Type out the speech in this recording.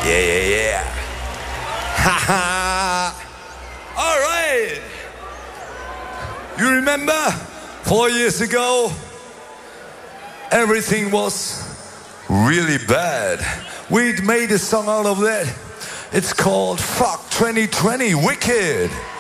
Yeah, yeah, yeah. Ha ha. All right. You remember 4 years ago? Everything was really bad. We made a song out of that. It's called Fuck 2020 Wicked.